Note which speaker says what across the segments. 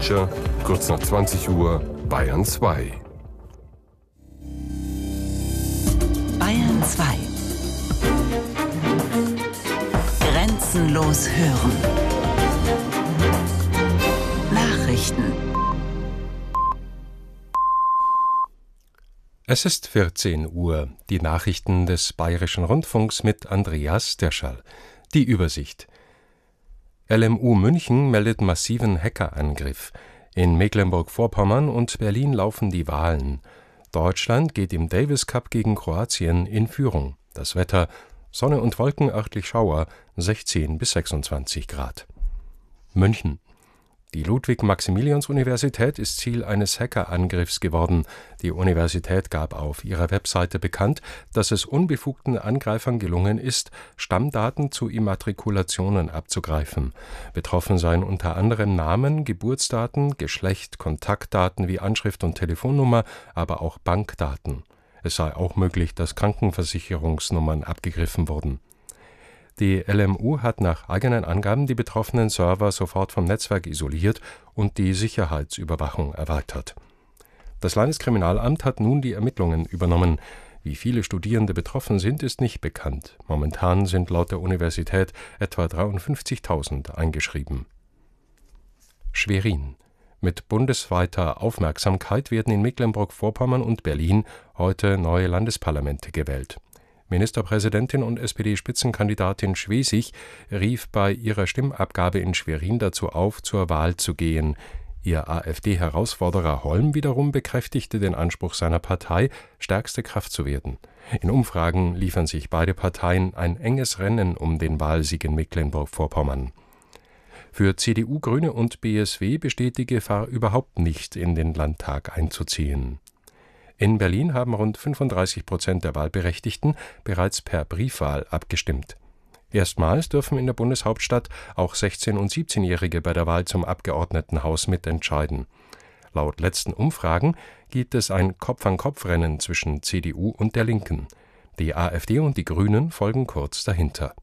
Speaker 1: Feature, kurz nach 20 Uhr, Bayern 2.
Speaker 2: Bayern 2. Grenzenlos hören. Nachrichten.
Speaker 3: Es ist 14 Uhr. Die Nachrichten des Bayerischen Rundfunks mit Andreas Derschall. Die Übersicht. LMU München meldet massiven Hackerangriff. In Mecklenburg-Vorpommern und Berlin laufen die Wahlen. Deutschland geht im Davis Cup gegen Kroatien in Führung. Das Wetter: Sonne und Wolken, örtlich Schauer, 16 bis 26 Grad. München. Die Ludwig-Maximilians-Universität ist Ziel eines Hackerangriffs geworden. Die Universität gab auf ihrer Webseite bekannt, dass es unbefugten Angreifern gelungen ist, Stammdaten zu Immatrikulationen abzugreifen. Betroffen seien unter anderem Namen, Geburtsdaten, Geschlecht, Kontaktdaten wie Anschrift und Telefonnummer, aber auch Bankdaten. Es sei auch möglich, dass Krankenversicherungsnummern abgegriffen wurden. Die LMU hat nach eigenen Angaben die betroffenen Server sofort vom Netzwerk isoliert und die Sicherheitsüberwachung erweitert. Das Landeskriminalamt hat nun die Ermittlungen übernommen. Wie viele Studierende betroffen sind, ist nicht bekannt. Momentan sind laut der Universität etwa 53.000 eingeschrieben. Schwerin. Mit bundesweiter Aufmerksamkeit werden in Mecklenburg-Vorpommern und Berlin heute neue Landesparlamente gewählt. Ministerpräsidentin und SPD-Spitzenkandidatin Schwesig rief bei ihrer Stimmabgabe in Schwerin dazu auf, zur Wahl zu gehen. Ihr AfD-Herausforderer Holm wiederum bekräftigte den Anspruch seiner Partei, stärkste Kraft zu werden. In Umfragen liefern sich beide Parteien ein enges Rennen um den Wahlsieg in Mecklenburg-Vorpommern. Für CDU, Grüne und BSW besteht die Gefahr überhaupt nicht, in den Landtag einzuziehen. In Berlin haben rund 35% der Wahlberechtigten bereits per Briefwahl abgestimmt. Erstmals dürfen in der Bundeshauptstadt auch 16- und 17-Jährige bei der Wahl zum Abgeordnetenhaus mitentscheiden. Laut letzten Umfragen gibt es ein Kopf-an-Kopf-Rennen zwischen CDU und der Linken. Die AfD und die Grünen folgen kurz dahinter.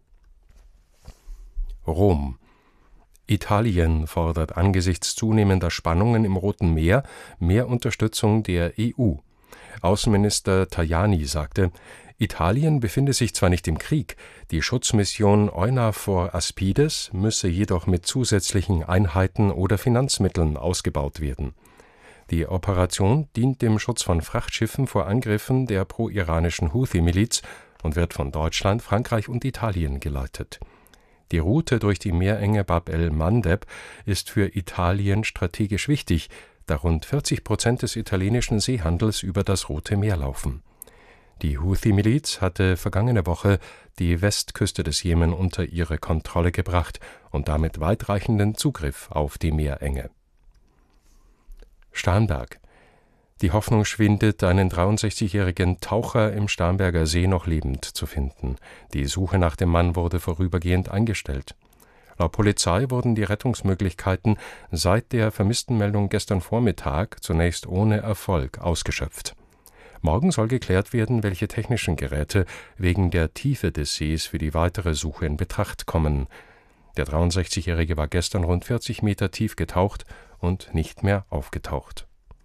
Speaker 3: Rom. Italien fordert angesichts zunehmender Spannungen im Roten Meer mehr Unterstützung der EU. Außenminister Tajani sagte, Italien befinde sich zwar nicht im Krieg, die Schutzmission EUNAVFOR Aspides müsse jedoch mit zusätzlichen Einheiten oder Finanzmitteln ausgebaut werden. Die Operation dient dem Schutz von Frachtschiffen vor Angriffen der pro-iranischen Houthi-Miliz und wird von Deutschland, Frankreich und Italien geleitet. Die Route durch die Meerenge Bab el-Mandeb ist für Italien strategisch wichtig, da rund 40% des italienischen Seehandels über das Rote Meer laufen. Die Houthi-Miliz hatte vergangene Woche die Westküste des Jemen unter ihre Kontrolle gebracht und damit weitreichenden Zugriff auf die Meerenge. Starnberg. Die Hoffnung schwindet, einen 63-jährigen Taucher im Starnberger See noch lebend zu finden. Die Suche nach dem Mann wurde vorübergehend eingestellt. Laut Polizei wurden die Rettungsmöglichkeiten seit der Vermisstenmeldung gestern Vormittag zunächst ohne Erfolg ausgeschöpft. Morgen soll geklärt werden, welche technischen Geräte wegen der Tiefe des Sees für die weitere Suche in Betracht kommen. Der 63-Jährige war gestern rund 40 Meter tief getaucht und nicht mehr aufgetaucht.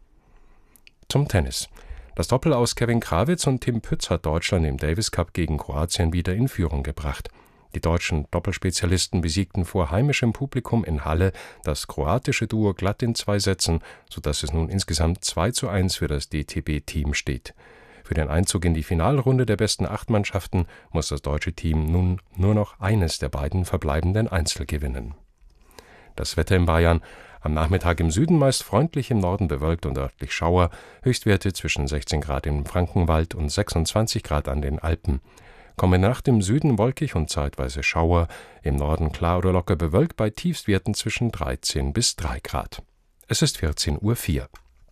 Speaker 3: Zum Tennis. Das Doppel aus Kevin Krawitz und Tim Pütz hat Deutschland im Davis Cup gegen Kroatien wieder in Führung gebracht. Die deutschen Doppelspezialisten besiegten vor heimischem Publikum in Halle das kroatische Duo glatt in 2 Sätzen, sodass es nun insgesamt 2:1 für das DTB-Team steht. Für den Einzug in die Finalrunde der besten 8 Mannschaften muss das deutsche Team nun nur noch eines der beiden verbleibenden Einzel gewinnen. Das Wetter in Bayern: Am Nachmittag im Süden meist freundlich, im Norden bewölkt und örtlich Schauer, Höchstwerte zwischen 16 Grad im Frankenwald und 26 Grad an den Alpen. Kommende Nacht im Süden wolkig und zeitweise Schauer, im Norden klar oder locker bewölkt bei Tiefstwerten zwischen 13 bis 3 Grad. Es ist 14:04 Uhr.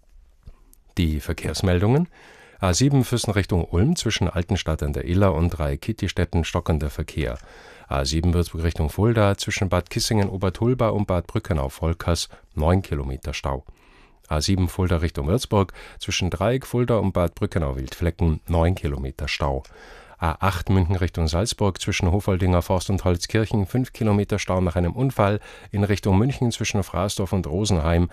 Speaker 3: Die Verkehrsmeldungen: A7 Füssen Richtung Ulm zwischen Altenstadt an der Iller und Dreikitti-Städten stockender Verkehr. A7 Würzburg Richtung Fulda zwischen Bad Kissingen-Obertulba und Bad Brückenau-Volkers 9 Kilometer Stau. A7 Fulda Richtung Würzburg zwischen Dreieck, Fulda und Bad Brückenau-Wildflecken 9 Kilometer Stau. A8 München Richtung Salzburg zwischen Hofoldinger Forst und Holzkirchen 5 Kilometer Stau nach einem Unfall, in Richtung München zwischen Fraßdorf und Rosenheim